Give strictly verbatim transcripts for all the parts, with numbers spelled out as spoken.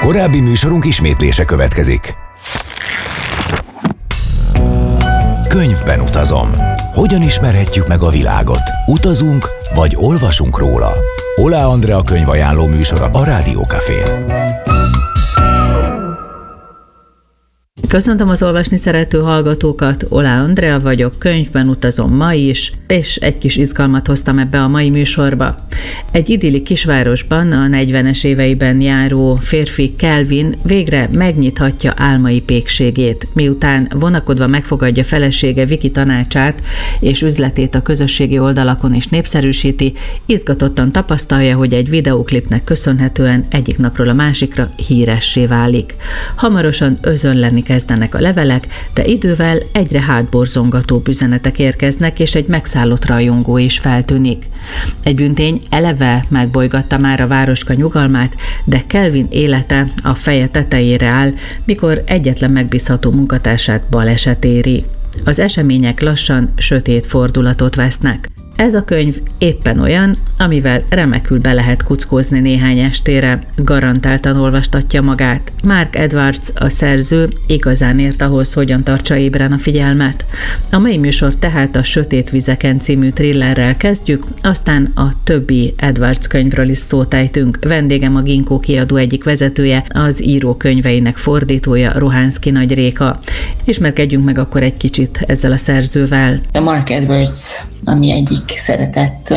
Korábbi műsorunk ismétlése következik. Könyvben utazom. Hogyan ismerhetjük meg a világot? Utazunk, vagy olvasunk róla? Oláh Andrea könyvajánló műsora a Rádió Cafén. Köszöntöm az olvasni szerető hallgatókat, Oláh Andrea vagyok, könyvben utazom ma is, és egy kis izgalmat hoztam ebbe a mai műsorba. Egy idilli kisvárosban a negyvenes éveiben járó férfi Kelvin végre megnyithatja álmai pékségét, miután vonakodva megfogadja felesége Viki tanácsát és üzletét a közösségi oldalakon is népszerűsíti, izgatottan tapasztalja, hogy egy videóklipnek köszönhetően egyik napról a másikra híressé válik. Hamarosan özönleni kezdenek a levelek, de idővel egyre hátborzongatóbb üzenetek érkeznek, és egy megszállott rajongó is feltűnik. Egy bűntény eleve megbolygatta már a városka nyugalmát, de Kelvin élete a feje tetejére áll, mikor egyetlen megbízható munkatársát baleset éri. Az események lassan sötét fordulatot vesznek. Ez a könyv éppen olyan, amivel remekül be lehet kuckózni néhány estére, garantáltan olvastatja magát. Mark Edwards, a szerző, igazán ért ahhoz, hogyan tartsa ébren a figyelmet. A mai műsor tehát a Sötét vizeken című thrillerrel kezdjük, aztán a többi Edwards könyvről is szót ejtünk. Vendégem a Ginkgo kiadó egyik vezetője, az író könyveinek fordítója, Rohánszky Nagy Réka. Ismerkedjünk meg akkor egy kicsit ezzel a szerzővel. A Mark Edwards, ami egyik szeretett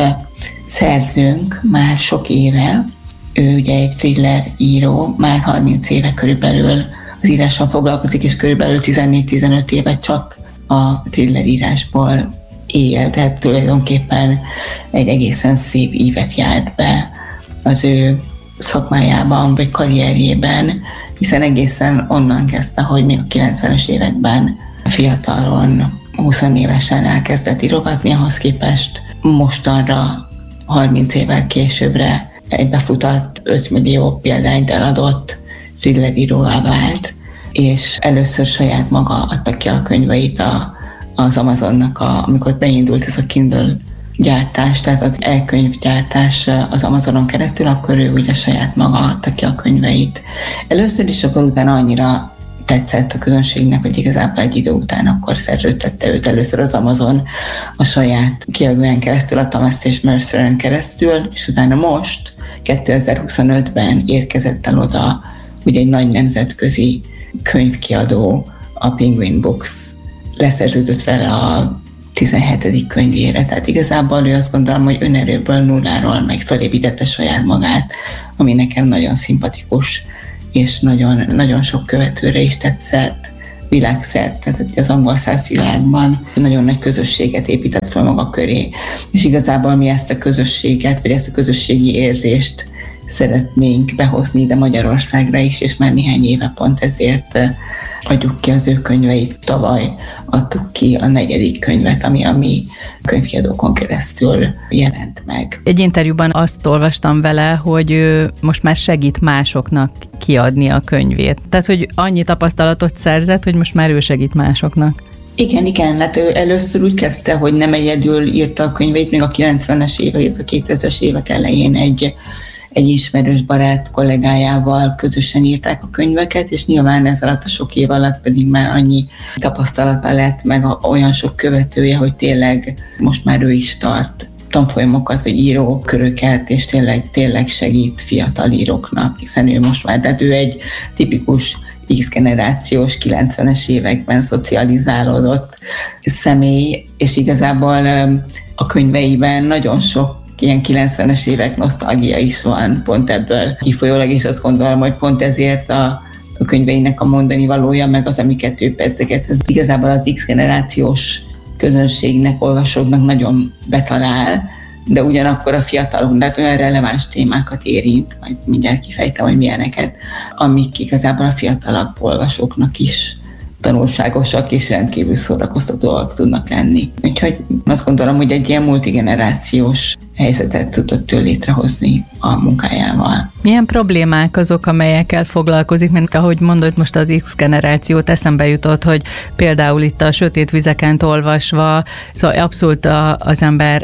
szerzőnk már sok éve. Ő ugye egy thriller író, már harminc éve körülbelül az írással foglalkozik, és körülbelül tizennégy-tizenöt éve csak a thriller írásból él, tehát tulajdonképpen egy egészen szép ívet járt be az ő szakmájában, vagy karrierjében, hiszen egészen onnan kezdte, hogy még a kilencvenes években fiatalon, húsz évesen elkezdett írogatni, ahhoz képest mostanra, harminc évvel későbbre egy befutott öt millió példányt eladott thrilleríróvá vált, és először saját maga adta ki a könyveit a, az Amazonnak, a, amikor beindult ez a Kindle gyártás, tehát az e-könyvgyártás az Amazonon keresztül, akkor ő ugye saját maga adta ki a könyveit. Először is, akkor utána annyira tetszett a közönségnek, hogy igazából egy idő után akkor szerződtette őt először az Amazon a saját kiadóján keresztül, a Thomas és Merceren keresztül, és utána most, kétezer-huszonötben érkezett el oda, ugye egy nagy nemzetközi könyvkiadó, a Penguin Books leszerződött fel a tizenhetedik könyvére, tehát igazából ő azt gondolom, hogy önerőből, nulláról meg felépítette saját magát, ami nekem nagyon szimpatikus, és nagyon, nagyon sok követőre is tetszett világszerte, tehát az angol száz világban nagyon nagy közösséget épített fel maga köré, és igazából mi ezt a közösséget, vagy ezt a közösségi érzést szeretnénk behozni ide Magyarországra is, és már néhány éve pont ezért adjuk ki az ő könyveit. Tavaly adtuk ki a negyedik könyvet, ami a mi könyvkiadókon keresztül jelent meg. Egy interjúban azt olvastam vele, hogy ő most már segít másoknak kiadni a könyvét. Tehát, hogy annyi tapasztalatot szerzett, hogy most már ő segít másoknak. Igen, igen, hát ő először úgy kezdte, hogy nem egyedül írta a könyveit, még a kilencvenes évek, a kétezres évek elején egy egy ismerős barát kollégájával közösen írták a könyveket, és nyilván ez alatt a sok év alatt pedig már annyi tapasztalata lett, meg olyan sok követője, hogy tényleg most már ő is tart tanfolyamokat, vagy íróköröket, és tényleg, tényleg segít fiatal íróknak, hiszen ő most már, tehát ő egy tipikus X-generációs, kilencvenes években szocializálódott személy, és igazából a könyveiben nagyon sok ilyen kilencvenes évek nosztalgia is van pont ebből kifolyólag, és azt gondolom, hogy pont ezért a, a könyveinek a mondani valója, meg az, amiket ő pedzeget, ez igazából az X-generációs közönségnek, olvasóknak nagyon betalál, de ugyanakkor a fiatalok, de olyan releváns témákat érint, majd mindjárt kifejtem, hogy milyeneket, amik igazából a fiatalabb olvasóknak is tanulságosak és rendkívül szórakoztatóak tudnak lenni. Úgyhogy azt gondolom, hogy egy ilyen multigenerációs helyzetet tudott ő létrehozni a munkájával. Milyen problémák azok, amelyekkel foglalkozik, mert ahogy mondod, most az X-generációt eszembe jutott, hogy például itt a Sötét vizeken olvasva, szóval abszolút a, az ember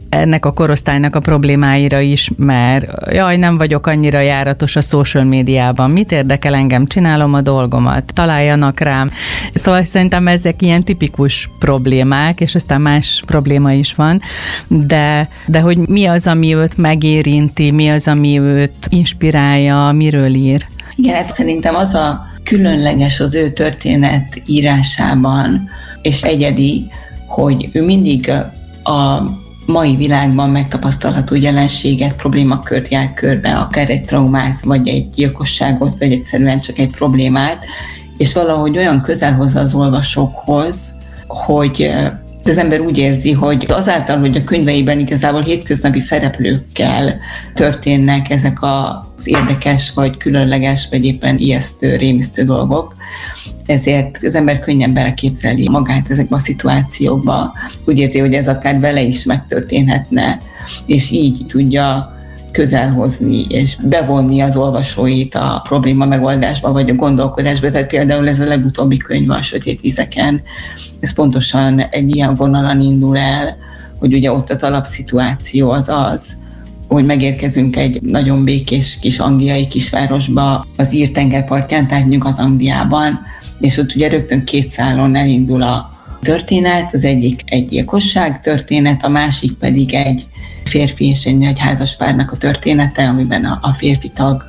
ennek a korosztálynak a problémáira is, mert jaj, nem vagyok annyira járatos a social médiában, mit érdekel engem, csinálom a dolgomat, találjanak rám. Szóval szerintem ezek ilyen tipikus problémák, és aztán más probléma is van, de, de hogy mi az, ami őt megérinti, mi az, ami őt inspirálja, miről ír? Igen, hát szerintem az a különleges az ő történet írásában, és egyedi, hogy ő mindig a mai világban megtapasztalható jelenséget, problémakört jár körbe, akár egy traumát, vagy egy gyilkosságot, vagy egyszerűen csak egy problémát, és valahogy olyan közel hozza az olvasókhoz, hogy az ember úgy érzi, hogy azáltal, hogy a könyveiben igazából hétköznapi szereplőkkel történnek ezek az érdekes, vagy különleges, vagy éppen ijesztő, rémisztő dolgok, ezért az ember könnyen beleképzeli magát ezekbe a szituációkba. Úgy érzi, hogy ez akár vele is megtörténhetne, és így tudja közelhozni és bevonni az olvasóit a probléma megoldásba, vagy a gondolkodásba. Tehát például ez a legutóbbi könyv, a Sötét vizeken, ez pontosan egy ilyen vonalon indul el, hogy ugye ott a alapszituáció az az, hogy megérkezünk egy nagyon békés kis angliai kisvárosba, az Ír tengerpartján, tehát Nyugat-Angliában, és ott ugye rögtön két szálon elindul a történet, az egyik egy gyilkosság történet, a másik pedig egy férfi és egy női házaspárnak a története, amiben a, a férfi tag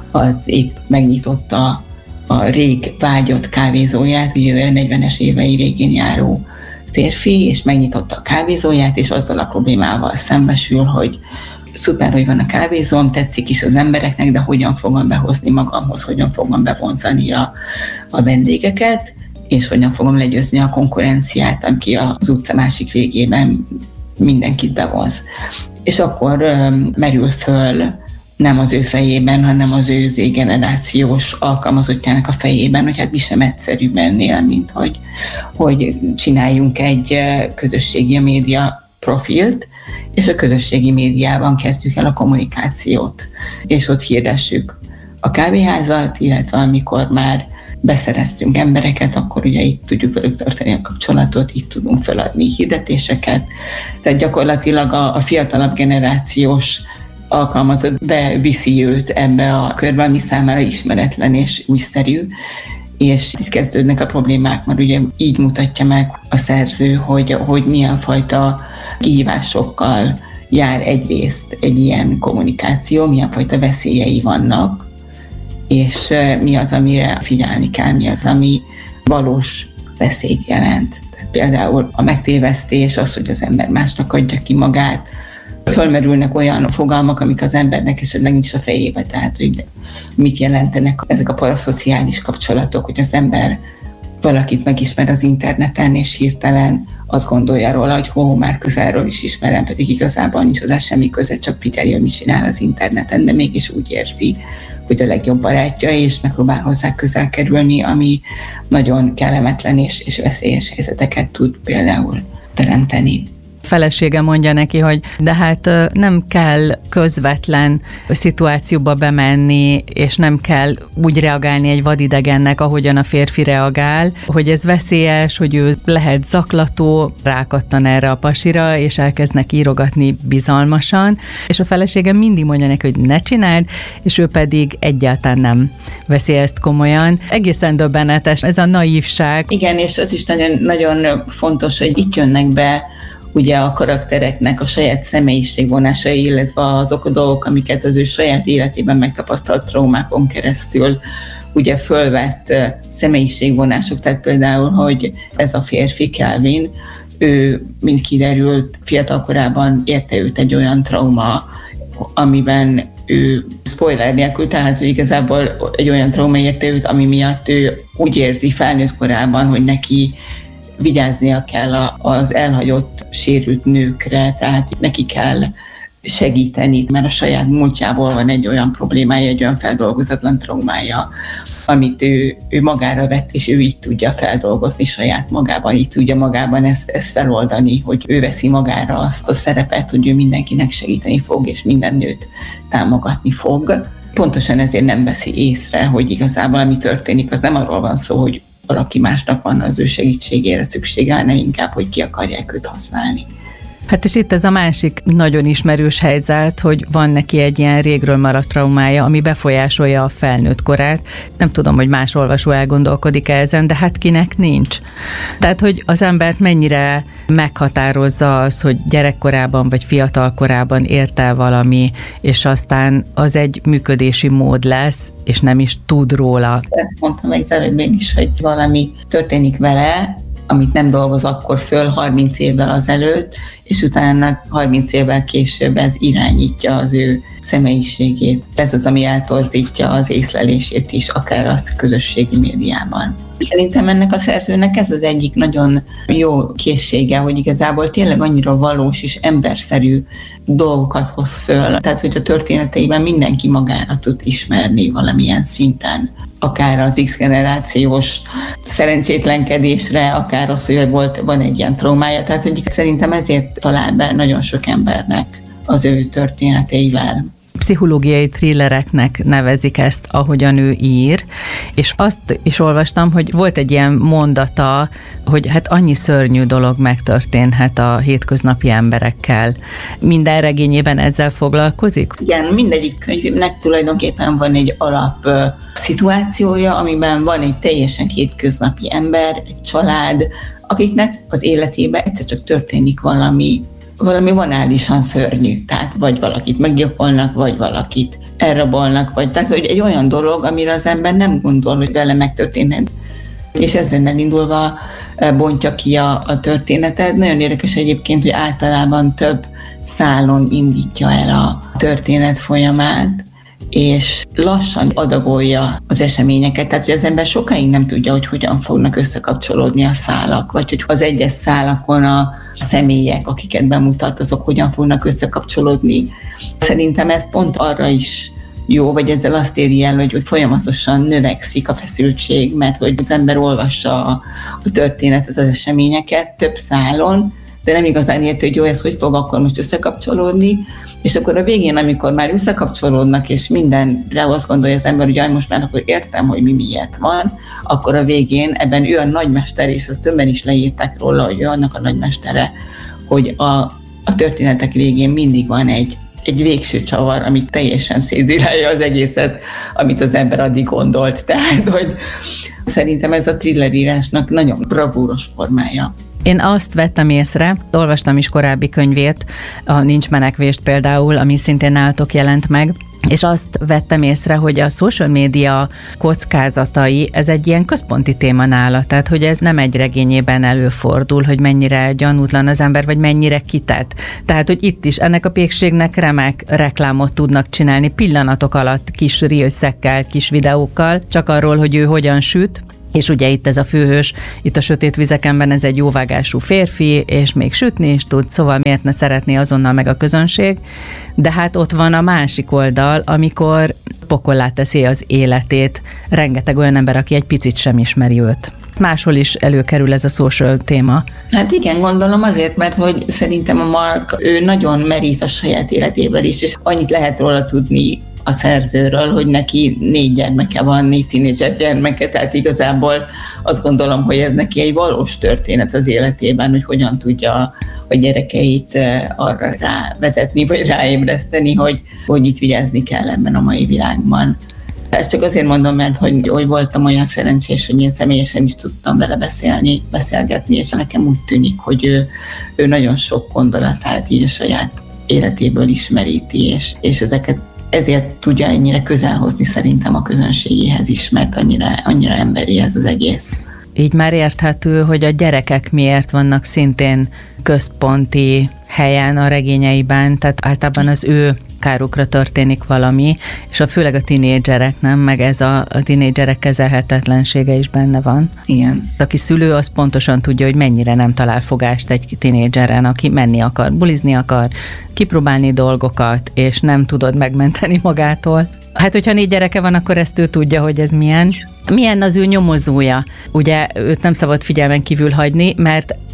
az épp megnyitotta a rég vágyott kávézóját, ugye ő negyvenes évei végén járó férfi, és megnyitotta a kávézóját, és azzal a problémával szembesül, hogy szuper, hogy van a kávézóm, tetszik is az embereknek, de hogyan fogom behozni magamhoz, hogyan fogom bevonzani a, a vendégeket, és hogyan fogom legyőzni a konkurenciát, aki az utca másik végében mindenkit bevonz. És akkor öm, merül föl nem az ő fejében, hanem az ő Z-generációs alkalmazottjának a fejében, hogy hát mi sem egyszerűbb ennél, mint hogy, hogy csináljunk egy közösségi média profilt, és a közösségi médiában kezdjük el a kommunikációt, és ott hirdessük a kávéházat, illetve amikor már beszereztünk embereket, akkor ugye itt tudjuk velük tartani a kapcsolatot, itt tudunk feladni hirdetéseket. Tehát gyakorlatilag a, a fiatalabb generációs alkalmazott beviszi őt ebbe a körbe, ami számára ismeretlen és újszerű, és itt kezdődnek a problémák, mert ugye így mutatja meg a szerző, hogy, hogy milyen fajta kihívásokkal jár egyrészt egy ilyen kommunikáció, milyen fajta veszélyei vannak, és mi az, amire figyelni kell, mi az, ami valós veszélyt jelent. Tehát például a megtévesztés, az, hogy az ember másnak adja ki magát, fölmerülnek olyan fogalmak, amik az embernek esetleg nincs a fejébe, tehát hogy mit jelentenek ezek a paraszociális kapcsolatok, hogy az ember valakit megismer az interneten, és hirtelen azt gondolja róla, hogy hó, már közelről is ismerem, pedig igazából nincs hozzá semmi köze, csak figyelj, hogy mit csinál az interneten, de mégis úgy érzi, hogy a legjobb barátja, és megpróbál hozzá közel kerülni, ami nagyon kellemetlen és, és veszélyes helyzeteket tud például teremteni. Felesége mondja neki, hogy de hát nem kell közvetlen szituációba bemenni, és nem kell úgy reagálni egy vadidegennek, ahogyan a férfi reagál, hogy ez veszélyes, hogy ő lehet zaklató, rákattan erre a pasira, és elkezdnek írogatni bizalmasan, és a felesége mindig mondja neki, hogy ne csináld, és ő pedig egyáltalán nem veszi ezt komolyan. Egészen döbbenetes ez a naívság. Igen, és az is nagyon, nagyon fontos, hogy itt jönnek be ugye a karaktereknek a saját személyiségvonásai, illetve azok a dolgok, amiket az ő saját életében megtapasztalt traumákon keresztül ugye fölvett személyiségvonások, tehát például, hogy ez a férfi, Kelvin, ő, mint kiderült, fiatalkorában érte őt egy olyan trauma, amiben ő spoiler nélkül, tehát hogy igazából egy olyan trauma érte őt, ami miatt ő úgy érzi felnőtt korában, hogy neki vigyáznia kell az elhagyott, sérült nőkre, tehát neki kell segíteni, mert a saját múltjából van egy olyan problémája, egy olyan feldolgozatlan traumája, amit ő, ő magára vett, és ő így tudja feldolgozni saját magában, így tudja magában ezt, ezt feloldani, hogy ő veszi magára azt a szerepet, hogy ő mindenkinek segíteni fog, és minden nőt támogatni fog. Pontosan ezért nem veszi észre, hogy igazából ami történik, az nem arról van szó, hogy valaki másnak van az ő segítségére szüksége, hanem inkább, hogy ki akarják őt használni. Hát és itt ez a másik nagyon ismerős helyzet, hogy van neki egy ilyen régről maradt traumája, ami befolyásolja a felnőtt korát. Nem tudom, hogy más olvasó elgondolkodik ezen, de hát kinek nincs. Tehát, hogy az embert mennyire meghatározza az, hogy gyerekkorában vagy fiatal korában ért el valami, és aztán az egy működési mód lesz, és nem is tud róla. Ezt mondtam meg előbb is, hogy valami történik vele, amit nem dolgoz akkor föl harminc évvel azelőtt, és utána harminc évvel később ez irányítja az ő személyiségét. Ez az, ami eltorzítja az észlelését is, akár azt közösségi médiában. Szerintem ennek a szerzőnek ez az egyik nagyon jó készsége, hogy igazából tényleg annyira valós és emberszerű dolgokat hoz föl. Tehát, hogy a történeteiben mindenki magára tud ismerni valamilyen szinten. Akár az X-generációs szerencsétlenkedésre, akár az, hogy volt, van egy ilyen traumája. Tehát, hogy szerintem ezért talál be nagyon sok embernek az ő történeteivel. Pszichológiai thrillereknek nevezik ezt, ahogyan ő ír, és azt is olvastam, hogy volt egy ilyen mondata, hogy hát annyi szörnyű dolog megtörténhet a hétköznapi emberekkel. Minden regényében ezzel foglalkozik? Igen, mindegyik könyvnek tulajdonképpen van egy alap uh, szituációja, amiben van egy teljesen hétköznapi ember, egy család, akiknek az életében egyszer csak történik valami, valami banálisan szörnyű, tehát vagy valakit meggyilkolnak, vagy valakit elrabolnak, vagy tehát hogy egy olyan dolog, amire az ember nem gondol, hogy vele megtörténhet. És ezzel elindulva bontja ki a, a történetet. Nagyon érdekes egyébként, hogy általában több szálon indítja el a történet folyamát, és lassan adagolja az eseményeket, tehát hogy az ember sokáig nem tudja, hogy hogyan fognak összekapcsolódni a szálak, vagy hogy az egyes szálakon a személyek, akiket bemutat, azok hogyan fognak összekapcsolódni. Szerintem ez pont arra is jó, vagy ezzel azt éri el, hogy, hogy folyamatosan növekszik a feszültség, mert hogy az ember olvassa a, a történetet, az eseményeket több szálon, de nem igazán érti, hogy jó, ez hogy fog akkor most összekapcsolódni, és akkor a végén, amikor már összekapcsolódnak, és mindenre azt gondolja az ember, hogy jaj, most már akkor értem, hogy mi miért van, akkor a végén ebben ő a nagymester, és azt többen is leírták róla, hogy ő annak a nagymestere, hogy a, a történetek végén mindig van egy, egy végső csavar, ami teljesen szétzilálja az egészet, amit az ember addig gondolt. Tehát, hogy szerintem ez a thrillerírásnak nagyon bravúros formája. Én azt vettem észre, olvastam is korábbi könyvét, a Nincs menekvést például, ami szintén nálatok jelent meg, és azt vettem észre, hogy a social media kockázatai, ez egy ilyen központi téma nála, tehát hogy ez nem egy regényében előfordul, hogy mennyire gyanútlan az ember, vagy mennyire kitett. Tehát, hogy itt is ennek a pékségnek remek reklámot tudnak csinálni pillanatok alatt, kis reelsekkel, kis videókkal, csak arról, hogy ő hogyan süt. És ugye itt ez a főhős, itt a Sötét vizekenben ez egy jóvágású férfi, és még sütni is tud, szóval miért ne szeretné azonnal meg a közönség. De hát ott van a másik oldal, amikor pokollá teszi az életét rengeteg olyan ember, aki egy picit sem ismeri őt. Máshol is előkerül ez a social téma. Hát igen, gondolom azért, mert hogy szerintem a Mark, ő nagyon merít a saját életéből is, és annyit lehet róla tudni a szerzőről, hogy neki négy gyermeke van, négy tínédzser gyermeke, tehát igazából azt gondolom, hogy ez neki egy valós történet az életében, hogy hogyan tudja a gyerekeit arra rávezetni, vagy ráébreszteni, hogy, hogy itt vigyázni kell ebben a mai világban. Ezt csak azért mondom, mert hogy, hogy voltam olyan szerencsés, hogy én személyesen is tudtam vele beszélni, beszélgetni, és nekem úgy tűnik, hogy ő, ő nagyon sok gondolatát így a saját életéből ismeríti, és, és ezeket ezért tudja ennyire közel hozni szerintem a közönségéhez is, mert annyira, annyira emberi ez az egész. Így már érthető, hogy a gyerekek miért vannak szintén központi helyen a regényeiben, tehát általában az ő kárukra történik valami, és a főleg a tinédzserek, nem? Meg ez a, a tinédzserek kezelhetetlensége is benne van. Igen. Aki szülő, az pontosan tudja, hogy mennyire nem talál fogást egy tinédzseren, aki menni akar, bulizni akar, kipróbálni dolgokat, és nem tudod megmenteni magától. Hát, hogyha négy gyereke van, akkor ezt ő tudja, hogy ez milyen. Milyen az ő nyomozója? Ugye őt nem szabad figyelmen kívül hagyni, mert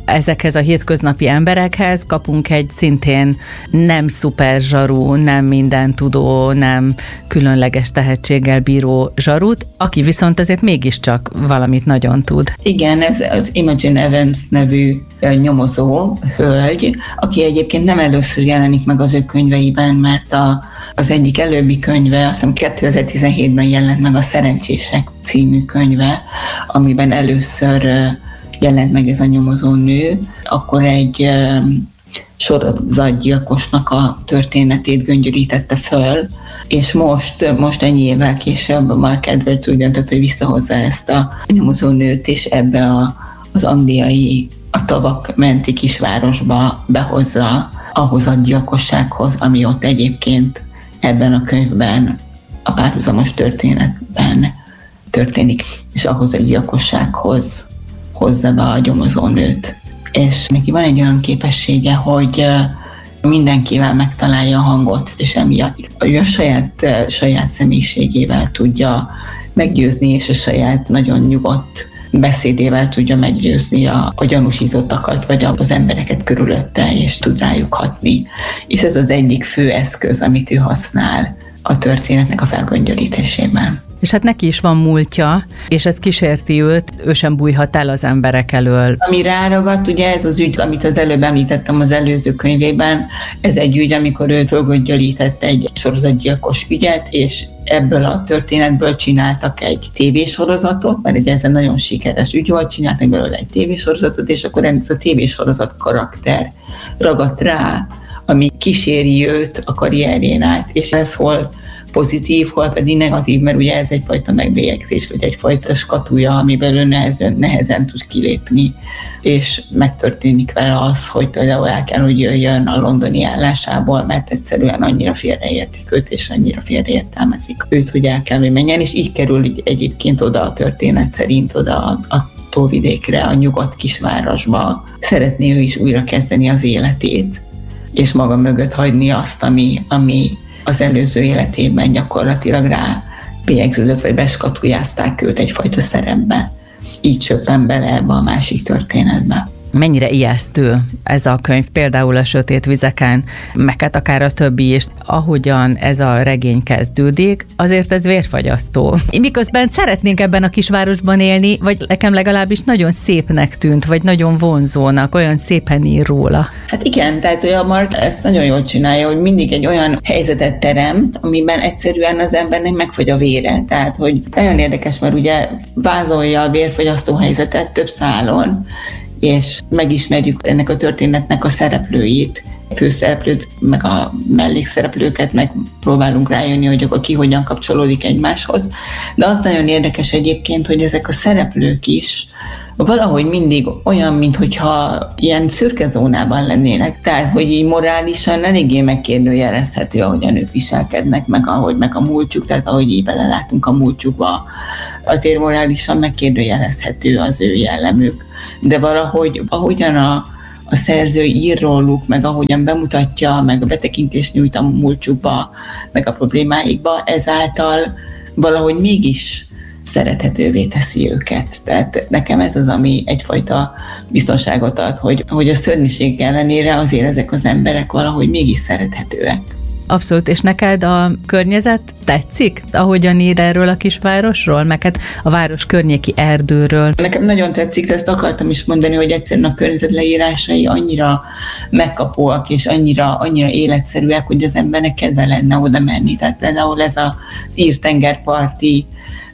ezekhez a hétköznapi emberekhez kapunk egy szintén nem szuper zsarú, nem mindentudó, nem különleges tehetséggel bíró zsarút, aki viszont azért mégiscsak valamit nagyon tud. Igen, ez az Imogen Evans nevű nyomozó hölgy, aki egyébként nem először jelenik meg az ő könyveiben, mert a, az egyik előbbi könyve, azt hiszem kétezer-tizenhétben jelent meg, a Szerencsések című könyve, amiben először jelent meg ez a nyomozó nő, akkor egy sorozatgyilkosnak a történetét göngyölítette föl, és most, most ennyi évvel később Mark Edwards úgy döntött, hogy visszahozza ezt a nyomozó nőt, és ebbe a, az angliai, a tavak menti kisvárosba behozza ahhoz a gyilkossághoz, ami ott egyébként ebben a könyvben, a párhuzamos történetben történik, és ahhoz a gyilkossághoz hozza be a nyomozónőt. És neki van egy olyan képessége, hogy mindenkivel megtalálja a hangot, és emiatt ő a saját, saját személyiségével tudja meggyőzni, és a saját nagyon nyugodt beszédével tudja meggyőzni a, a gyanúsítottakat, vagy az embereket körülötte, és tud rájuk hatni. És ez az egyik fő eszköz, amit ő használ a történetnek a felgöngyölítésében. És hát neki is van múltja, és ez kísérti őt, ő sem bújhat el az emberek elől. Ami ráragadt, ugye ez az ügy, amit az előbb említettem az előző könyvében, ez egy ügy, amikor ő fölgöngyölített egy sorozatgyilkos ügyet, és ebből a történetből csináltak egy tévésorozatot, mert ugye ez egy nagyon sikeres ügy volt, csináltak belőle egy tévésorozatot, és akkor ez a tévésorozat karakter ragadt rá, ami kíséri őt a karrierjén át, és ez hol pozitív, hol pedig negatív, mert ugye ez egyfajta megbélyegzés, vagy egyfajta skatúja, amiből ő nehezen, nehezen tud kilépni, és megtörténik vele az, hogy például el kell, hogy jöjjön a londoni állásából, mert egyszerűen annyira félreértik őt, és annyira félreértelmezik őt, hogy el kell, hogy menjen, és így kerül egyébként oda a történet szerint, oda a, a tóvidékre, a nyugodt kisvárosba. Szeretné ő is újra kezdeni az életét, és maga mögött hagyni azt, ami, ami az előző életében gyakorlatilag rá bélyegződött, vagy beskatujázták őt egyfajta szerepbe. Így csöppen bele ebbe a másik történetbe. Mennyire ijesztő ez a könyv, például a Sötét vizeken, meg hát akár a többi is, ahogyan ez a regény kezdődik, azért ez vérfagyasztó. Miközben szeretnénk ebben a kisvárosban élni, vagy nekem legalábbis nagyon szépnek tűnt, vagy nagyon vonzónak, olyan szépen ír róla. Hát igen, tehát hogy a Mark ezt nagyon jól csinálja, hogy mindig egy olyan helyzetet teremt, amiben egyszerűen az embernek megfogy a vére. Tehát, hogy nagyon érdekes, mert ugye vázolja a vérfagyasztó helyzetet több szálon, és megismerjük ennek a történetnek a szereplőit, a főszereplőt, meg a mellékszereplőket, meg próbálunk rájönni, hogy akkor ki hogyan kapcsolódik egymáshoz. De az nagyon érdekes egyébként, hogy ezek a szereplők is valahogy mindig olyan, minthogyha ilyen szürke zónában lennének. Tehát, hogy így morálisan eléggé megkérdőjelezhető, ahogyan ők viselkednek, meg ahogy meg a múltjuk, tehát ahogy így belelátunk a múltjukba, azért morálisan megkérdőjelezhető az ő jellemük. De valahogy ahogyan a, a szerző ír róluk, meg ahogyan bemutatja, meg a betekintést nyújt a múltjukba, meg a problémáikba, ezáltal valahogy mégis szerethetővé teszi őket. Tehát nekem ez az, ami egyfajta biztonságot ad, hogy, hogy a szörnyűség ellenére azért ezek az emberek valahogy mégis szerethetőek. Abszolút, és neked a környezet tetszik, ahogyan ír erről a kisvárosról, meg hát a város környéki erdőről? Nekem nagyon tetszik, ezt akartam is mondani, hogy egyszerűen a környezet leírásai annyira megkapóak, és annyira, annyira életszerűek, hogy az embernek kedve lenne oda menni. Tehát például ez az ír tengerparti,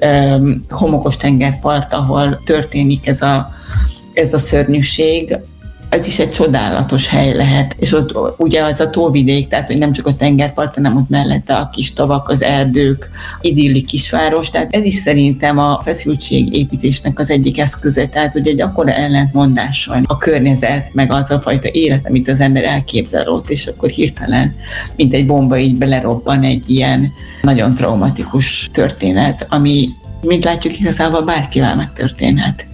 um, homokos tengerpart, ahol történik ez a, ez a szörnyűség, ez is egy csodálatos hely lehet, és ott ugye az a tóvidék, tehát hogy nem csak a tengerpart, hanem ott mellette a kis tavak, az erdők, idilli kisváros, tehát ez is szerintem a feszültségépítésnek az egyik eszköze, tehát hogy egy akkora ellentmondás van a környezet, meg az a fajta élet, amit az ember elképzel ott, és akkor hirtelen, mint egy bomba így belerobban egy ilyen nagyon traumatikus történet, ami, mint látjuk, igazából bárkivel megtörténhet.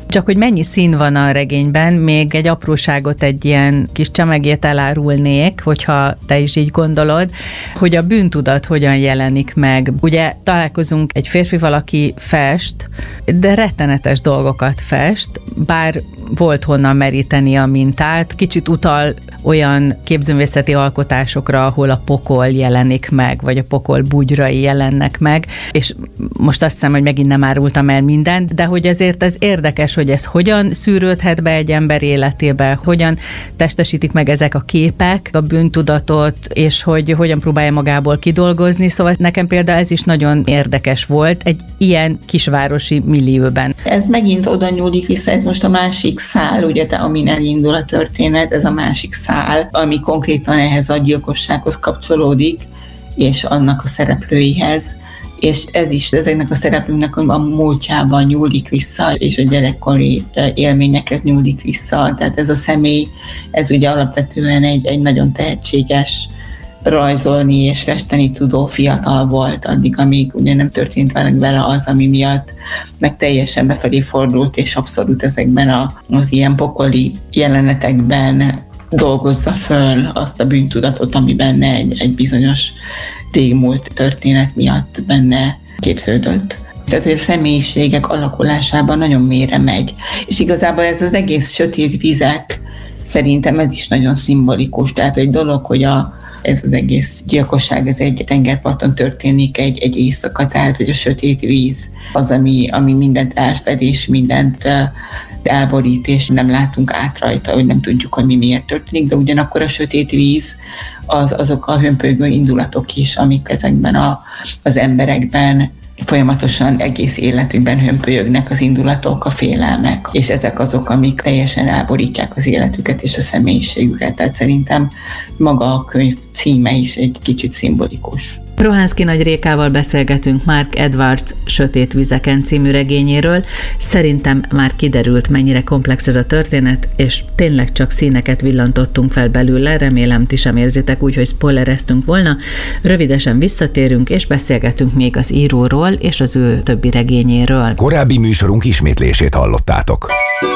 Csak hogy mennyi szín van a regényben, még egy apróságot, egy ilyen kis csemegét elárulnék, hogyha te is így gondolod, hogy a bűntudat hogyan jelenik meg. Ugye találkozunk egy férfival, aki fest, de rettenetes dolgokat fest, bár volt honnan meríteni a mintát, kicsit utal olyan képzőművészeti alkotásokra, ahol a pokol jelenik meg, vagy a pokol bugyrai jelennek meg, és most azt hiszem, hogy megint nem árultam el mindent, de hogy azért ez érdekes, hogy ez hogyan szűrődhet be egy ember életébe, hogyan testesítik meg ezek a képek, a bűntudatot, és hogy hogyan próbálja magából kidolgozni, szóval nekem például ez is nagyon érdekes volt egy ilyen kisvárosi millióben. Ez megint oda nyúlik vissza, ez most a másik szál, ugye, te, amin elindul a történet, ez a másik szál, ami konkrétan ehhez a gyilkossághoz kapcsolódik, és annak a szereplőihez, és ez is ezeknek a szereplőknek a múltjában nyúlik vissza, és a gyerekkori élményekhez nyúlik vissza. Tehát ez a személy, ez ugye alapvetően egy, egy nagyon tehetséges, rajzolni és festeni tudó fiatal volt addig, amíg ugye nem történt vele az, ami miatt meg teljesen befelé fordult, és abszolút ezekben a, az ilyen pokoli jelenetekben dolgozza föl azt a bűntudatot, ami benne egy, egy bizonyos régmúlt történet miatt benne képződött. Tehát, hogy a személyiségek alakulásában nagyon mélyre megy. És igazából ez az egész sötét vizek, szerintem ez is nagyon szimbolikus. Tehát egy dolog, hogy a ez az egész gyilkosság, ez egy tengerparton történik egy, egy éjszaka, tehát hogy a sötét víz az, ami, ami mindent elfed, és mindent elborít, és nem látunk át rajta, hogy nem tudjuk, hogy mi miért történik, de ugyanakkor a sötét víz az, azok a hömpölygő indulatok is, amik ezekben a, az emberekben folyamatosan egész életükben hömpölyögnek az indulatok, a félelmek, és ezek azok, amik teljesen elborítják az életüket és a személyiségüket. Tehát szerintem maga a könyv címe is egy kicsit szimbolikus. Rohanszky Nagy Rékával beszélgetünk Mark Edwards Sötét vizeken című regényéről. Szerintem már kiderült, mennyire komplex ez a történet, és tényleg csak színeket villantottunk fel belőle, remélem ti sem érzitek úgy, hogy spoilereztünk volna. Rövidesen visszatérünk, és beszélgetünk még az íróról és az ő többi regényéről. Korábbi műsorunk ismétlését hallottátok.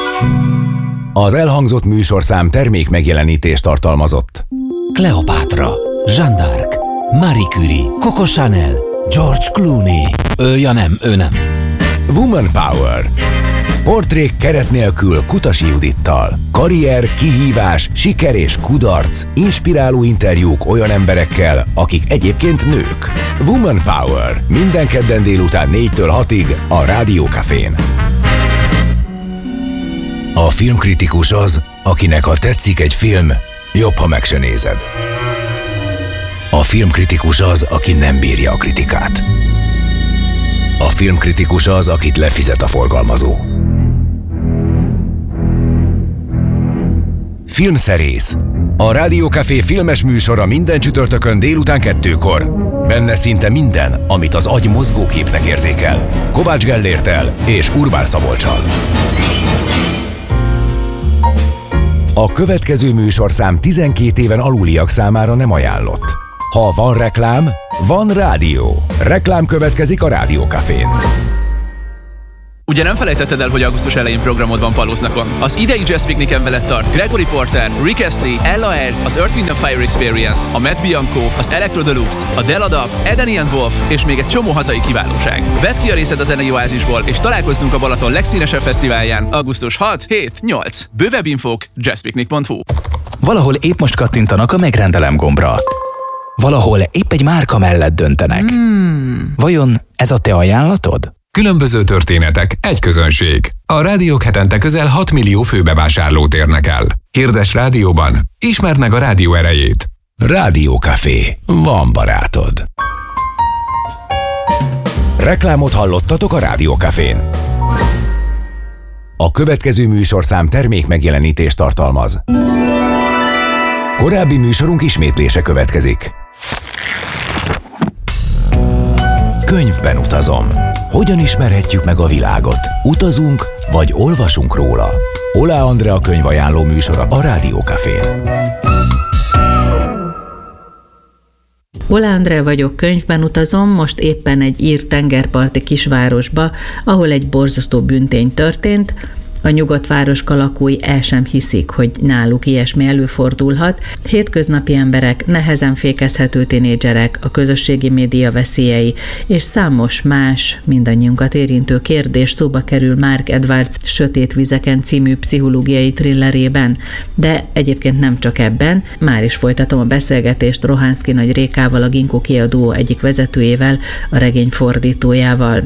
Az elhangzott műsorszám termék megjelenítést tartalmazott. Kleopátra, Jeanne d'Arc, Marie Curie, Coco Chanel, George Clooney. Ő, ja nem, ő nem. Woman Power. Portrék keret nélkül Kutasi Judittal. Karrier, kihívás, siker és kudarc. Inspiráló interjúk olyan emberekkel, akik egyébként nők. Woman Power. Minden kedden délután négytől hatig a Rádió Cafén. A filmkritikus az, akinek ha tetszik egy film, jobb, ha meg se nézed. A filmkritikus az, aki nem bírja a kritikát. A filmkritikus az, akit lefizet a forgalmazó. Filmszerész. A Rádió Café filmes műsora minden csütörtökön délután kettőkor. Benne szinte minden, amit az agy mozgóképnek érzékel. Kovács Gellérttel és Urbán Szabolccsal. A következő műsorszám tizenkét éven aluliak számára nem ajánlott. Ha van reklám, van rádió. Reklám következik a Rádió Cafén. Ugye nem felejtetted el, hogy augusztus elején programod van Palóznakon? Az idei Jazz Picnicen veled tart Gregory Porter, Rick Astley, Ella Eyre, az Earth, Wind and Fire Experience, a Matt Bianco, az Electro Deluxe, a Della Dub, Edeni and Wolf és még egy csomó hazai kiválóság. Vedd ki a részed a zenei oázisból, és találkozzunk a Balaton legszínesebb fesztiválján augusztus hat, hét, nyolc. Bővebb infók jazzpicnic pont hu. Valahol épp most kattintanak a megrendelem gombra. Valahol épp egy márka mellett döntenek. Hmm. Vajon ez a te ajánlatod? Különböző történetek, egy közönség. A rádiók hetente közel hat millió főbevásárlót érnek el. Hirdes rádióban, ismerd meg a rádió erejét. Rádió Café. Van barátod. Reklámot hallottatok a Rádió Cafén. A következő műsorszám termék megjelenítést tartalmaz. Korábbi műsorunk ismétlése következik. Könyvben utazom. Hogyan ismerhetjük meg a világot? Utazunk, vagy olvasunk róla? Oláh Andrea könyvajánló műsora a Rádió Cafén. Oláh Andrea vagyok, könyvben utazom, most éppen egy ír tengerparti kisvárosba, ahol egy borzasztó bűntény történt. A nyugodt városka lakói el sem hiszik, hogy náluk ilyesmi előfordulhat. Hétköznapi emberek, nehezen fékezhető tinédzserek, a közösségi média veszélyei és számos más, mindannyiunkat érintő kérdés szóba kerül Mark Edwards Sötét vizeken című pszichológiai thrillerében, de egyébként nem csak ebben. Már is folytatom a beszélgetést Rohánszky Nagy Rékával, a Ginkgo kiadó egyik vezetőjével, a regény fordítójával.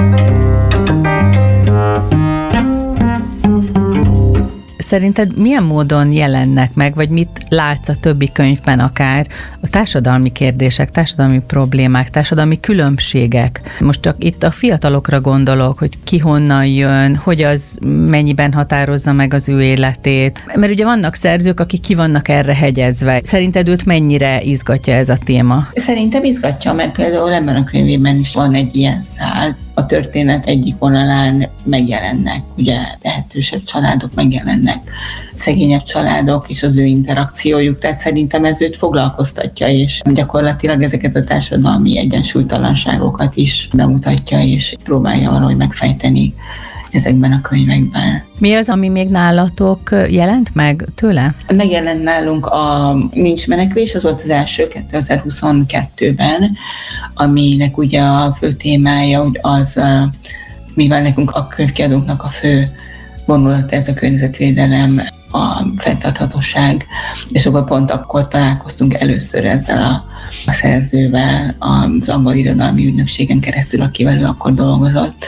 Szerinted milyen módon jelennek meg, vagy mit látsz a többi könyvben akár a társadalmi kérdések, társadalmi problémák, társadalmi különbségek? Most csak itt a fiatalokra gondolok, hogy ki honnan jön, hogy az mennyiben határozza meg az ő életét. Mert ugye vannak szerzők, akik ki vannak erre hegyezve. Szerinted őt mennyire izgatja ez a téma? Szerintem izgatja, mert például ebben a könyvében is van egy ilyen szál. A történet egyik vonalán megjelennek, ugye tehetősebb családok megjelennek, szegényebb családok és az ő interakciójuk, tehát szerintem ez őt foglalkoztatja, és gyakorlatilag ezeket a társadalmi egyensúlytalanságokat is bemutatja, és próbálja valahogy megfejteni ezekben a könyvekben. Mi az, ami még nálatok jelent meg tőle? Megjelent nálunk a Nincs menekvés, az volt az első kétezer-huszonkettőben, aminek ugye a fő témája az, mivel nekünk a könyvkiadónknak a fő vonulata ez a környezetvédelem, a fenntarthatóság, és akkor pont akkor találkoztunk először ezzel a, a szerzővel, az angol irodalmi ügynökségen keresztül, akivel ő akkor dolgozott.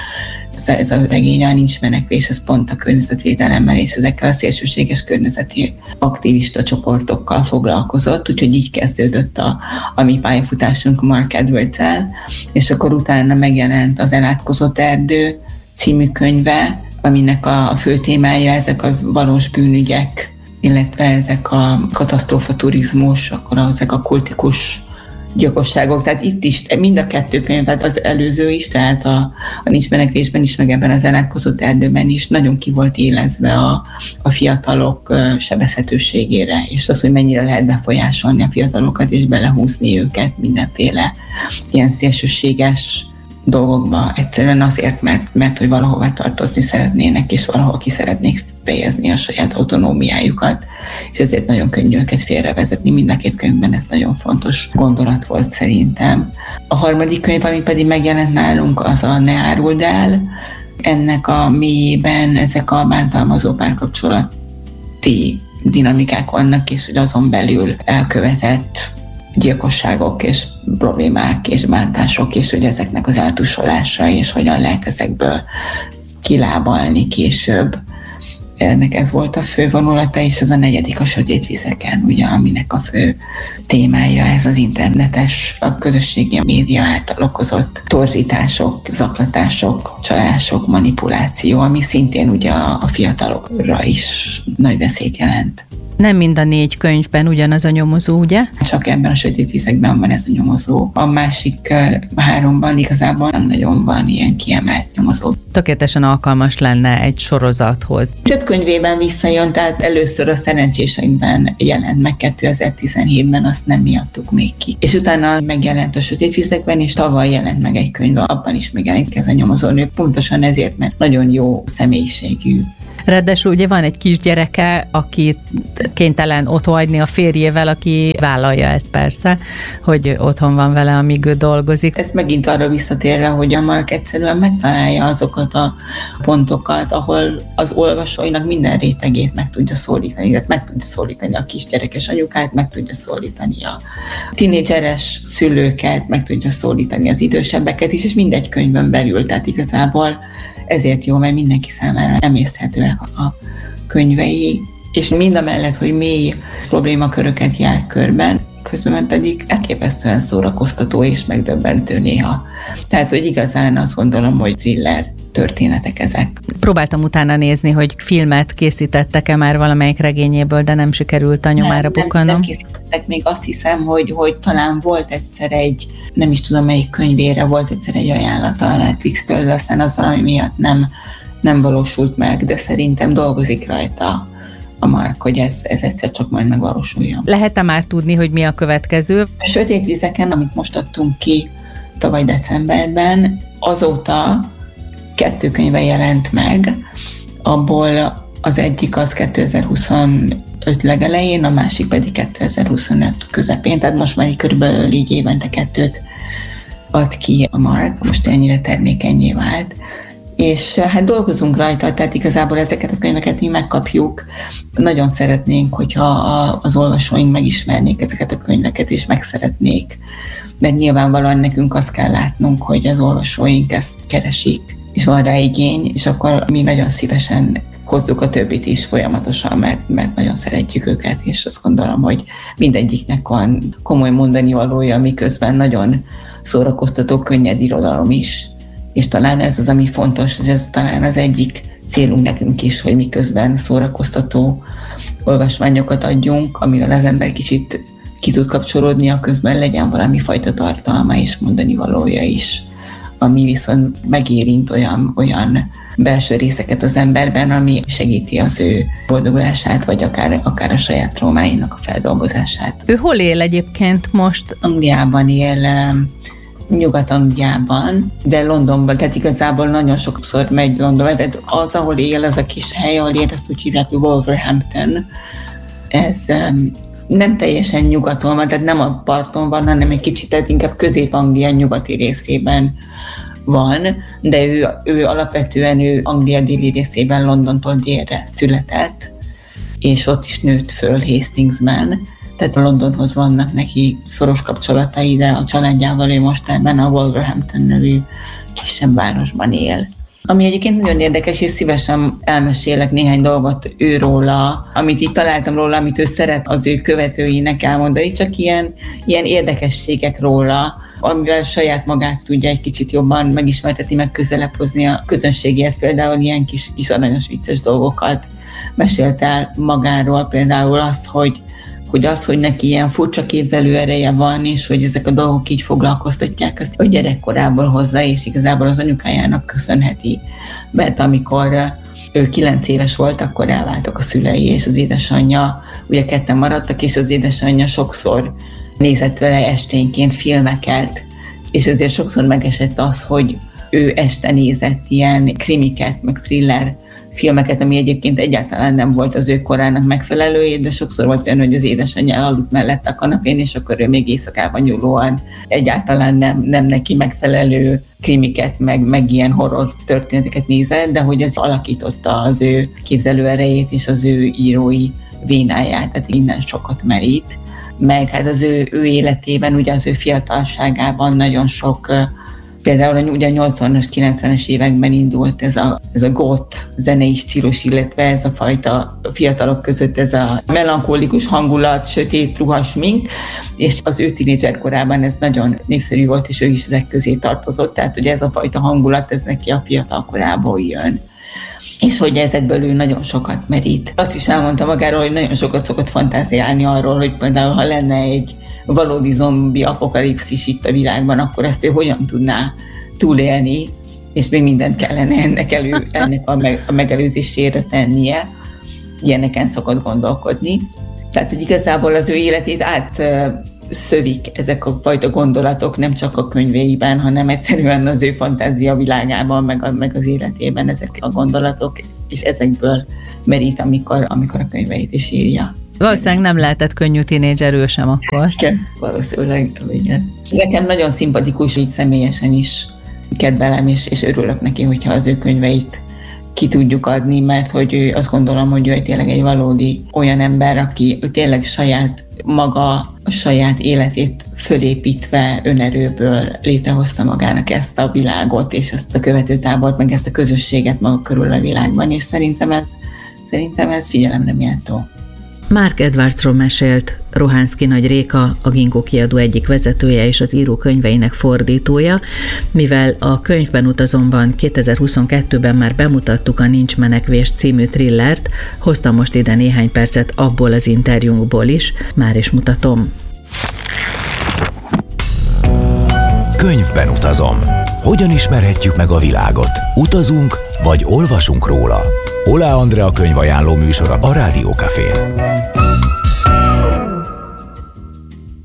Ez a regény, a Nincs menekvés, ez pont a környezetvédelemmel és ezekkel a szélsőséges környezeti aktivista csoportokkal foglalkozott, úgyhogy így kezdődött a, a mi pályafutásunk Mark Edwards-el, és akkor utána megjelent az Elátkozott erdő című könyve, aminek a fő témája ezek a valós bűnügyek, illetve ezek a katasztrófaturizmus, akkor ezek a kultikus gyilkosságok. Tehát itt is mind a kettő könyvet, az előző is, tehát a, a Nincs menekvésben is, meg ebben az Elátkozott erdőben is nagyon ki volt élezve a, a fiatalok sebezhetőségére, és az, hogy mennyire lehet befolyásolni a fiatalokat, és belehúzni őket mindenféle ilyen szélsőséges dolgokba. Egyszerűen azért, mert, mert hogy valahova tartozni szeretnének, és valahol ki szeretnék fejezni a saját autonómiájukat, és ezért nagyon könnyű őket félrevezetni. Mind a két könyvben ez nagyon fontos gondolat volt szerintem. A harmadik könyv, ami pedig megjelent nálunk, az a Ne áruld el. Ennek a mélyében ezek a bántalmazó párkapcsolati dinamikák vannak, és hogy azon belül elkövetett gyilkosságok és problémák és bántások, és hogy ezeknek az eltusolása, és hogyan lehet ezekből kilábalni később. Ennek ez volt a fő vonulata, és az a negyedik a Sötét vizeken, ugye, aminek a fő témája ez az internetes, a közösségi média által okozott torzítások, zaklatások, csalások, manipuláció, ami szintén ugye a fiatalokra is nagy veszélyt jelent. Nem mind a négy könyvben ugyanaz a nyomozó, ugye? Csak ebben a Sötét vizekben van ez a nyomozó. A másik háromban igazából nem nagyon van ilyen kiemelt nyomozó. Tökéletesen alkalmas lenne egy sorozathoz. Több könyvében visszajön, tehát először a Szerencsésekben jelent meg kétezer-tizenhétben, azt nem mi adtuk még ki. És utána megjelent a Sötét vizekben, és tavaly jelent meg egy könyv, abban is megjelent ez a nyomozónő. Pontosan ezért, mert nagyon jó személyiségű. Ráadásul ugye van egy kisgyereke, aki kénytelen otthon hagyni a férjével, aki vállalja ezt persze, hogy otthon van vele, amíg ő dolgozik. Ez megint arra visszatérve, hogy a Mark egyszerűen megtalálja azokat a pontokat, ahol az olvasóinak minden rétegét meg tudja szólítani, tehát meg tudja szólítani a kisgyerekes anyukát, meg tudja szólítani a tinédzseres szülőket, meg tudja szólítani az idősebbeket is, és mindegy könyvön belül, tehát igazából ezért jó, mert mindenki számára emészthetőek a könyvei, és mindamellett, hogy mély problémaköröket jár körben, közben pedig elképesztően szórakoztató és megdöbbentő néha. Tehát, hogy igazán azt gondolom, hogy thriller történetek ezek. Próbáltam utána nézni, hogy filmet készítettek-e már valamelyik regényéből, de nem sikerült a nyomára bukkanom. Nem, nem készítettek, még azt hiszem, hogy, hogy talán volt egyszer egy, nem is tudom melyik könyvére, volt egyszer egy ajánlata a Netflix-től, de aztán az valami miatt nem, nem valósult meg, de szerintem dolgozik rajta a Mark, hogy ez, ez egyszer csak majd megvalósuljon. Lehet-e már tudni, hogy mi a következő? A Sötét vizeken, amit most adtunk ki tavaly decemberben, azóta kettő könyve jelent meg. Abból az egyik az kétezer-huszonöt legelején, a másik pedig kétezer-huszonöt közepén, tehát most már így körülbelül így évente kettőt ad ki a Mark, most ennyire termékenyé vált. És hát dolgozunk rajta, tehát igazából ezeket a könyveket mi megkapjuk. Nagyon szeretnénk, hogyha az olvasóink megismernék ezeket a könyveket, és megszeretnék. Mert nyilvánvalóan nekünk azt kell látnunk, hogy az olvasóink ezt keresik, és van rá igény, és akkor mi nagyon szívesen hozzuk a többit is folyamatosan, mert, mert nagyon szeretjük őket, és azt gondolom, hogy mindegyiknek van komoly mondani valója, miközben nagyon szórakoztató, könnyed irodalom is. És talán ez az, ami fontos, és ez talán az egyik célunk nekünk is, hogy miközben szórakoztató olvasmányokat adjunk, amivel az ember kicsit ki tud kapcsolódni, a közben legyen valami fajta tartalma és mondani valója is, ami viszont megérint olyan, olyan belső részeket az emberben, ami segíti az ő boldogulását, vagy akár, akár a saját traumáinak a feldolgozását. Ő hol él egyébként most? Angliában él, Nyugat-Angliában, de Londonban, tehát igazából nagyon sokszor megy Londonba. Tehát az, ahol él, az a kis hely, ahol él, ezt úgy hívják, hogy Wolverhampton. Ez um, nem teljesen nyugaton van, tehát nem a parton van, hanem egy kicsit, tehát inkább Közép-Anglia nyugati részében van, de ő, ő alapvetően ő Anglia déli részében, Londontól délre született, és ott is nőtt föl Hastingsben. Tehát Londonhoz vannak neki szoros kapcsolatai, de a családjával ő most ebben a Wolverhampton nevű kisebb városban él. Ami egyébként nagyon érdekes, és szívesen elmesélek néhány dolgot őróla, amit itt találtam róla, amit ő szeret az ő követőinek elmondani, csak ilyen, ilyen érdekességek róla, amivel saját magát tudja egy kicsit jobban megismertetni, meg közelebb hozni a közönségéhez. Például ilyen kis, kis aranyos vicces dolgokat mesélt el magáról, például azt, hogy hogy az, hogy neki ilyen furcsa képzelő ereje van, és hogy ezek a dolgok így foglalkoztatják, azt a gyerekkorából hozza, és igazából az anyukájának köszönheti. Mert amikor ő kilenc éves volt, akkor elváltak a szülei, és az édesanyja, ugye ketten maradtak, és az édesanyja sokszor nézett vele esténként filmeket, és ezért sokszor megesett az, hogy ő este nézett ilyen krimiket, meg thriller filmeket, ami egyébként egyáltalán nem volt az ő korának megfelelő, de sokszor volt olyan, hogy az édesanyja elaludt mellett a kanapén, és akkor ő még éjszakában nyúlóan egyáltalán nem, nem neki megfelelő krimiket, meg, meg ilyen horror történeteket nézett, de hogy ez alakította az ő képzelő erejét és az ő írói vénáját, tehát innen sokat merít. Meg hát az ő, ő életében, ugye az ő fiatalságában nagyon sok, például ugye a nyolcvanas, kilencvenes években indult ez a, ez a goth zenei stílus, illetve ez a fajta fiatalok között ez a melankolikus hangulat, sötét ruhas mink, és az ő tínédzser korában ez nagyon népszerű volt, és ő is ezek közé tartozott, tehát ugye ez a fajta hangulat, ez neki a fiatal korából jön. És hogy ezekből ő nagyon sokat merít. Azt is elmondta magáról, hogy nagyon sokat szokott fantáziálni arról, hogy például ha lenne egy valódi zombi apokalipszis itt a világban, akkor ezt ő hogyan tudná túlélni, és még mindent kellene ennek, elő, ennek a, meg, a megelőzésére tennie. Ilyeneken szokott gondolkodni. Tehát, hogy igazából az ő életét átszövik ezek a fajta gondolatok, nem csak a könyveiben, hanem egyszerűen az ő fantázia világában, meg, a, meg az életében ezek a gondolatok, és ezekből merít, amikor, amikor a könyveit is írja. Valószínűleg nem lehetett könnyű tínédzser ő sem akkor. Igen, valószínűleg, igen. Nekem nagyon szimpatikus, így személyesen is kedvelem, és, és örülök neki, hogyha az ő könyveit ki tudjuk adni, mert hogy ő, azt gondolom, hogy ő tényleg egy valódi olyan ember, aki tényleg saját maga, a saját életét fölépítve önerőből létrehozta magának ezt a világot, és ezt a követőtábort, meg ezt a közösséget maga körül a világban, és szerintem ez, szerintem ez figyelemre méltó. Mark Edwardsról mesélt Rohánszky Nagy Réka, a Ginkgo kiadó egyik vezetője és az író könyveinek fordítója, mivel a Könyvben utazomban kétezer-huszonkettőben már bemutattuk a Nincs menekvés című thrillert, hoztam most ide néhány percet abból az interjúnkból is, már is mutatom. Könyvben utazom. Hogyan ismerhetjük meg a világot? Utazunk, vagy olvasunk róla? Oláh Andrea könyvajánló műsora a Rádió Cafén.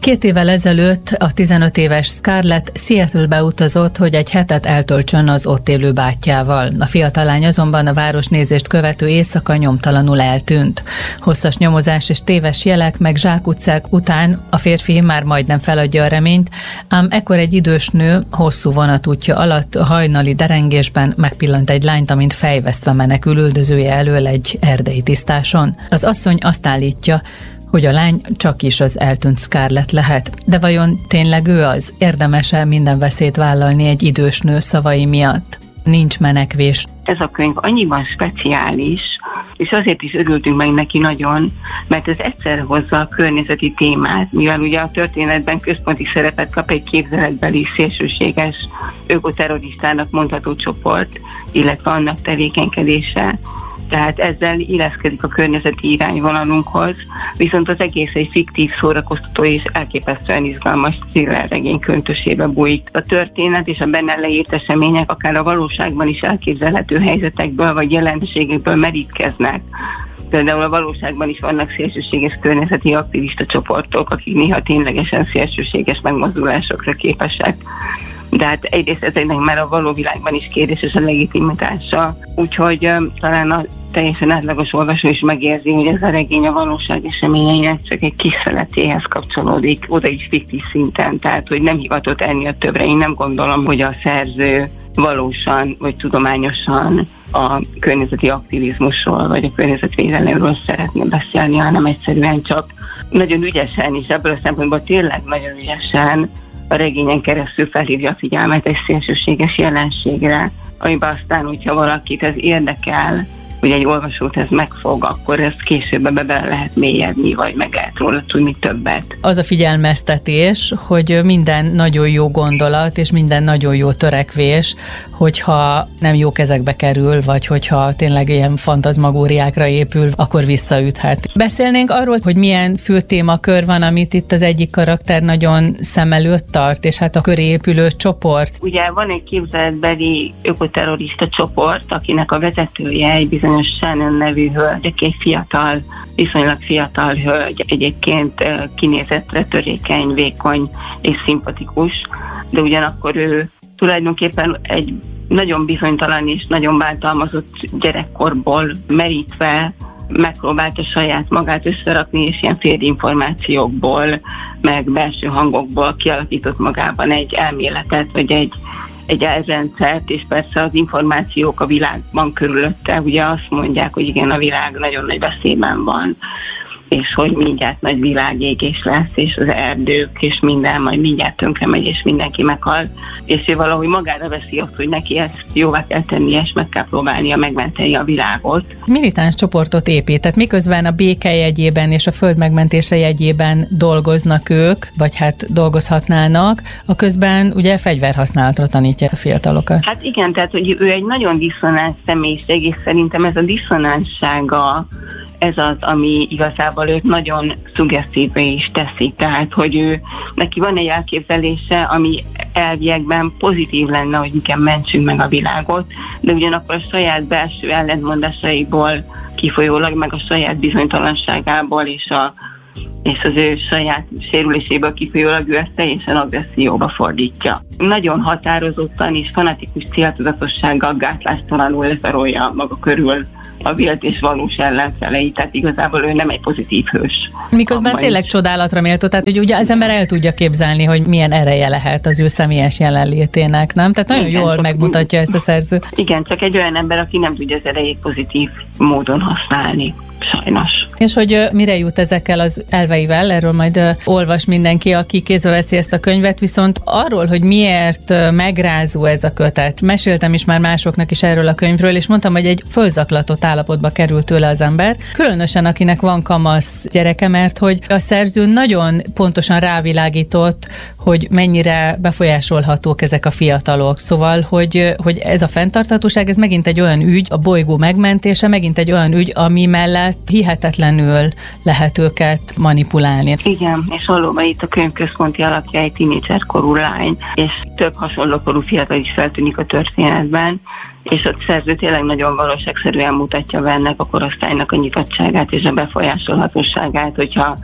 Két évvel ezelőtt a tizenöt éves Scarlett Seattle-be utazott, hogy egy hetet eltöltsön az ott élő bátyjával. A fiatal lány azonban a városnézést követő éjszaka nyomtalanul eltűnt. Hosszas nyomozás és téves jelek meg zsákutcák után a férfi már majdnem feladja a reményt, ám ekkor egy idős nő hosszú vonatútja alatt a hajnali derengésben megpillant egy lányt, amint fejvesztve menekül üldözője elől egy erdei tisztáson. Az asszony azt állítja, hogy a lány csak is az eltűnt Scarlett lehet. De vajon tényleg ő az? Érdemes-e minden veszélyt vállalni egy idős nő szavai miatt? Nincs menekvés. Ez a könyv annyiban speciális, és azért is örültünk meg neki nagyon, mert ez egyszer hozza a környezeti témát, mivel ugye a történetben központi szerepet kap egy képzeletbeli szélsőséges ökoterroristának mondható csoport, illetve annak tevékenykedése. Tehát ezzel illeszkedik a környezeti irányvonalunkhoz, viszont az egész egy fiktív, szórakoztató és elképesztően izgalmas thrillerregény köntösébe bújik. A történet és a benne leírt események akár a valóságban is elképzelhető helyzetekből vagy jelenségekből merítkeznek. Például a valóságban is vannak szélsőséges környezeti aktivista csoportok, akik néha ténylegesen szélsőséges megmozdulásokra képesek. De hát egyrészt ezeknek már a való világban is kérdéses a legitimitása, úgyhogy um, talán a teljesen átlagos olvasó is megérzi, hogy ez a regény a valóság eseményeinek csak egy kis feletéhez kapcsolódik, oda is fiktív szinten, tehát hogy nem hivatott ennél többre. Én nem gondolom, hogy a szerző valósan vagy tudományosan a környezeti aktivizmusról vagy a környezetvédelemről szeretne beszélni, hanem egyszerűen csak nagyon ügyesen, és ebből a szempontból tényleg nagyon ügyesen a regényen keresztül felhívja a figyelmet egy szélsőséges jelenségre, amiben aztán, hogyha valakit ez érdekel, hogy egy olvasót ez megfog, akkor ezt később be bele lehet mélyedni, vagy meg lehet róla tudni többet. Az a figyelmeztetés, hogy minden nagyon jó gondolat, és minden nagyon jó törekvés, hogyha nem jó kezekbe kerül, vagy hogyha tényleg ilyen fantazmagóriákra épül, akkor visszaüthet. Beszélnénk arról, hogy milyen fő témakör van, amit itt az egyik karakter nagyon szem előtt tart, és hát a köré épülő csoport. Ugye van egy képzeletbeli ökoterrorista csoport, akinek a vezetője egy bizonyos Shannon nevű hölgy, aki egy fiatal, viszonylag fiatal hölgy, egyébként kinézetre törékeny, vékony és szimpatikus, de ugyanakkor ő tulajdonképpen egy nagyon bizonytalan és nagyon bántalmazott gyerekkorból merítve megpróbálta saját magát összerakni, és ilyen félinformációkból, meg belső hangokból kialakított magában egy elméletet, vagy egy egy elrendszert, és persze az információk a világban körülötte, ugye azt mondják, hogy igen, a világ nagyon nagy veszélyben van, és hogy mindjárt nagy világégés lesz, és az erdők, és minden majd mindjárt tönkre megy, és mindenki meghal, és ő valahogy magára veszi azt, hogy neki ezt jóvá kell tennie, és meg kell próbálnia megmenteni a világot. Militáns csoportot épített, miközben a béke jegyében és a föld megmentése jegyében dolgoznak ők, vagy hát dolgozhatnának, a közben ugye fegyverhasználatra tanítja a fiatalokat. Hát igen, tehát hogy ő egy nagyon diszonáns személyiség, és szerintem ez a diszonánssága ez az, ami igazából őt nagyon szuggesztívvé is teszi. Tehát, hogy ő, neki van egy elképzelése, ami elviekben pozitív lenne, hogy miken mentsünk meg a világot, de ugyanakkor a saját belső ellentmondásaiból kifolyólag, meg a saját bizonytalanságából és, a, és az ő saját sérüléséből kifolyólag ő ezt teljesen agresszióba fordítja. Nagyon határozottan és fanatikus céltudatossággal gátlástalanul lezarolja maga körül a vélt és valós ellenfelei, tehát igazából ő nem egy pozitív hős. Miközben tényleg is csodálatra méltó, tehát hogy ugye az ember el tudja képzelni, hogy milyen ereje lehet az ő személyes jelenlétének, nem? Tehát nagyon igen, jól megmutatja ezt a szerző. Igen, csak egy olyan ember, aki nem tudja az erejét pozitív módon használni. Sajnos. És hogy mire jut ezekkel az elveivel, erről majd uh, olvas mindenki, aki kézbe veszi ezt a könyvet, viszont arról, hogy miért uh, megrázó ez a kötet. Meséltem is már másoknak is erről a könyvről, és mondtam, hogy egy fölzaklatott állapotba került tőle az ember, különösen akinek van kamasz gyereke, mert hogy a szerző nagyon pontosan rávilágított, hogy mennyire befolyásolhatók ezek a fiatalok. Szóval, hogy, hogy ez a fenntarthatóság, ez megint egy olyan ügy, a bolygó megmentése, megint egy olyan ügy, ami mellett hihetetlenül lehet őket manipulálni. Igen, és valóban itt a könyv központi alakja egy tínédzserkorú lány, és több hasonló korú fiatal is feltűnik a történetben, és a szerző tényleg nagyon valóságszerűen mutatja be ennek a korosztálynak a nyitottságát és a befolyásolhatóságát, hogyha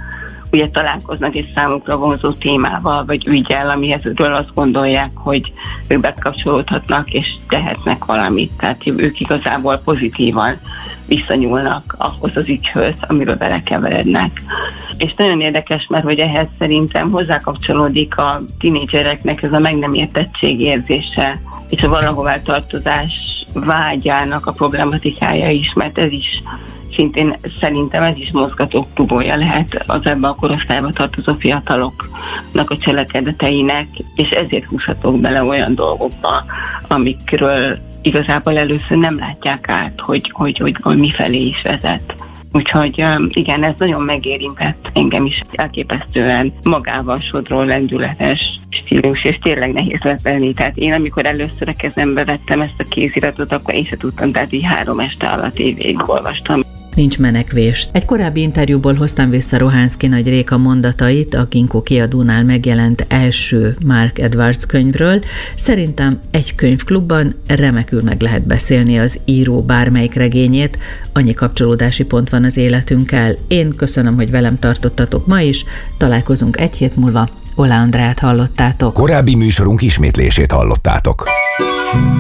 ugye találkoznak egy számukra vonzó témával, vagy üggyel, amihezről azt gondolják, hogy ők bekapcsolódhatnak és tehetnek valamit. Tehát ők igazából pozitívan viszonyulnak ahhoz az ügyhöz, amiről belekeverednek. És nagyon érdekes, mert hogy ehhez szerintem hozzákapcsolódik a tínédzsereknek ez a meg nem értettség érzése, és a valahová tartozás vágyának a problematikája is, mert ez is szintén szerintem ez is mozgató klubója lehet az ebben a korosztályba tartozó fiataloknak a cselekedeteinek, és ezért húzhatók bele olyan dolgokba, amikről igazából először nem látják át, hogy, hogy, hogy, hogy mifelé is vezet. Úgyhogy igen, ez nagyon megérintett engem is, elképesztően magával sodró lendületes stílus, és tényleg nehéz lett venni. Tehát én, amikor először a kezembe vettem ezt a kéziratot, akkor én se tudtam, tehát így három este alatt évig olvastam. Nincs menekvés. Egy korábbi interjúból hoztam vissza Rohánszky Nagy Réka mondatait a Ginkgo kiadónál megjelent első Mark Edwards könyvről. Szerintem egy könyvklubban remekül meg lehet beszélni az író bármelyik regényét, annyi kapcsolódási pont van az életünkkel. Én köszönöm, hogy velem tartottatok ma is, találkozunk egy hét múlva. Oláh Andrát hallottátok. Korábbi műsorunk ismétlését hallottátok.